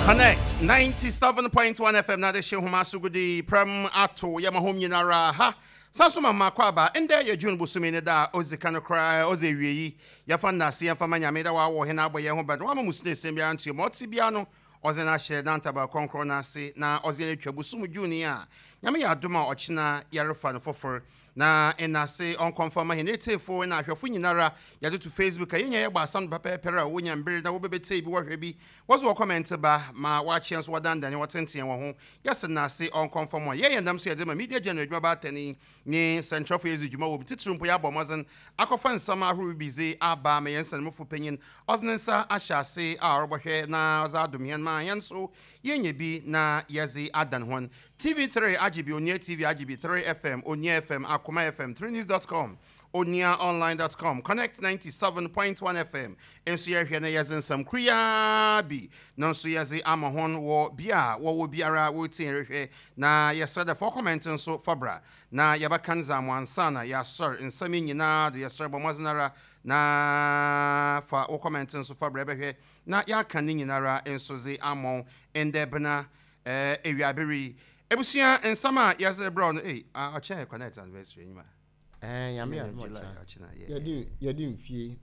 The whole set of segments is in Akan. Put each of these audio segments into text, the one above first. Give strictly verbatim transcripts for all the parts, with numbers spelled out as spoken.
Connect ninety-seven point one F M na de she homa sugudi prem ato ya mahom nyinara ha Sasuma makwaba ende ya June busumi ne da ozika no kra oze wieyi ya fa na se ya fa manya me da wa wo he na aboye ho bad wa musne sem bia nti mo ti bia no oze na hye na ntaba konkro na se na oze ne twa busum juni a nyame ya adoma ochina yarefa no fofor na enase on confirm he netefo na ahwefo nyinara ya to Facebook ayenya ye gba sam papa pera wo nya mbere na wo bebete bi wo hwe bi wo zo comment ba ma wa chance wadanda ne wotenten wo ho yes na se on confirm ye ye ndam so ye de ma media general dwuma ba tani ni central phase dwuma wo titrum ya bomazan akofa nsam ahuru bize aba me yensan mfu panyin oznensa ahyase a robohwe na za adom ma yenso yenye bi na yezi adan hon T V three Ajibi Onia T V Ajibi three F M Onia F M Akuma F M three news dot com onia online dot com Connect ninety-seven point one F M enso ye hwe na yezen sam kriya bi no so yezi amahon wo bia wo wo biara wo tin rehwe na yesada for comment nso fabra na yabakanza mwansa na ya sir nsami nyina de yesra bomaznara na fa wo comment nso fabra behwe na ya kan nyinara enso ze amon endebna eh ewiaberi ebusia ensama yeze brown eh a che connect anniversary nyima eh yame ya yedi yedi mfie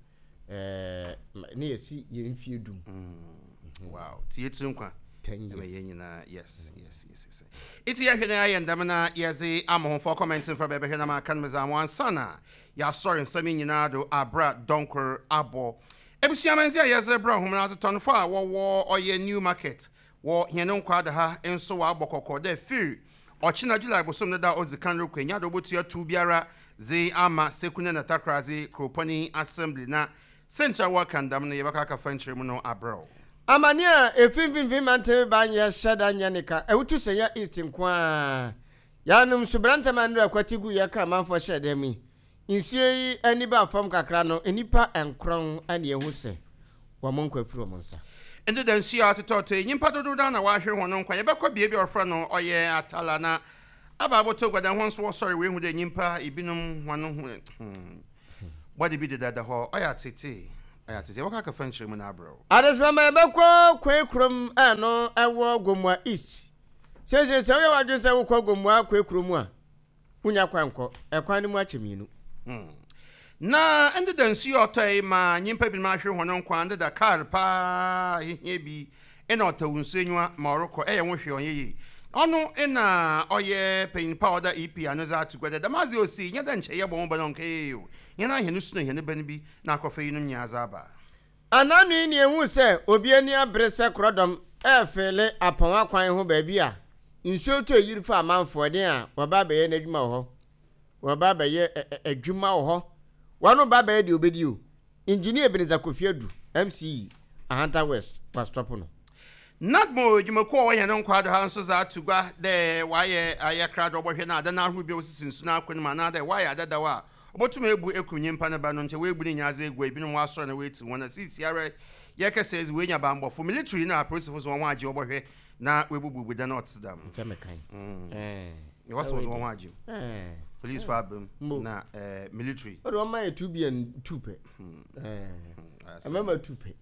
eh ne yesi ye mfie dum wow tietu nkwa nyina yes yes yes yes iti ya hwena ya ndam na yeze amho for commenting for bebe hwena ma kan meza wan sana ya sorry nsami nyina do abra donker abo ebusia manzia yeze brown hom na aton for a wo oye new market wo hene nkwa da ha enso wa agbokoko da firi ochina July bosom ne da ozikan rokwenya do botua tu biara ze ama sekune na takrazi kropani assembly na central work and dam ne yebaka ka fanchire mu no abro amania efimfimfim mante ba nya shada nya nika ewutu senya east nkwa yanum subranta manra kwatigu ya ka manfo shada mi insie yi ani ba fam kakra no enipa enkron ani ehu se wa monkwa firo monsa ende dan si atotote nyimpa dodo da na wa hwe ho no nkwa yebekọ bie bi ofra no oye atala na aba boto gwada ho nso sorry we hu de nyimpa ibinum hwano hu body bi de da ho oya tete oya tete waka ka fanchire mu na bro adesma ma yebekọ kwekrum ano ewo gomwa east sese se oya wadwe se wo kwa gomwa kwekrum a unya kwanko ekwan ni mu acheminu hmm na ende dan si otai ma nyimpa bi ma hwe hono nkwa ende da car pa hie bi ena otawunsenwa ma orokọ eye wo hwe onye ono ena oye pain powder E P ano za tugwede da mazi osi nya da nche ye bon ba non ke ye na henu suno henu ban bi na akofa yinum nya za ba ananu ni ehu se obi ani abrese krodom e fele apawa kwan ho ba bi a nsuo to yirifa amanfo den a waba ba ye na adwuma ho waba ba ye adwuma ho wanu baba edi obedio engineer Ebenezer Kofiadu M C E Ahanta West was stopping Nadmo jumako wa yana nkwa da hanso za tugwa de waye ayakra do bohwe na ada na hu bi osisi nsu na akwen ma na da waye adada wa obotum ebu ekunye mpa na ba no nche we ebu ni nyaza egwa ebinu wa soro na we ti wona sisi are ye kese we nya ba mbofo military na appreciate won waje obohwe na we bubu da not dam nchemekan eh e was won waje eh police fabum na eh military o do ma two bi and two pe eh remember two pe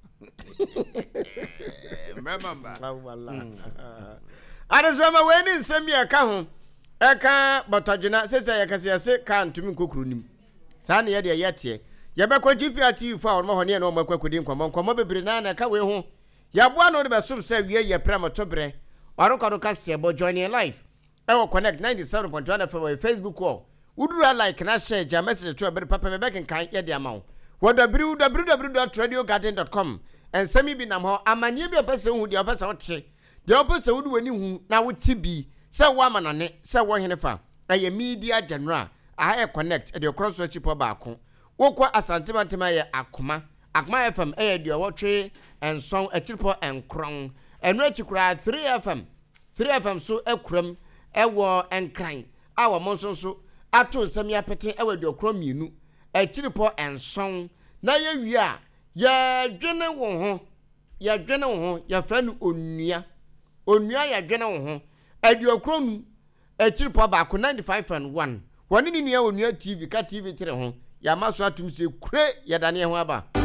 remember wala adesema we ni nsem ye ka ho e ka botadwena sese ye kase se ka ntumi nkokuru nim sa na ye de ye tie ye be ko G P R T V fa ormo hone na o makwakodi nkomo nkomo bebre na na ka we ho ya boa no de be som se wie ye premoto bre orokado ka se bo joining live e wo connect ninety-seven point one F M Facebook wall udura like na share ja message to be papa me be kan ye de amawo w w w dot radio garden dot com and semi bi nam ho amanye bi opese hu de opese wote de opese wudu wani hu na wote bi se wo amanane se wo hene fa aye media general a e connect e de cross search po ba ko wokwa asantema ye akoma akoma F M e de wotwe enson ekirpo enkron enu ekikura three F M three F M so ekram ewo enkran awo monsonso ato nsem ya pete ewo de okro mienu ekirpo enson na ye wi a ye dwene wo ho ye dwene wo ho ye fra nu onua onua ye dwene wo ho edi okro nu ekirpo ba ko ninety-five point one woni ni nua onua T V ka T V three ho ya maso atum se kure ye dane ho aba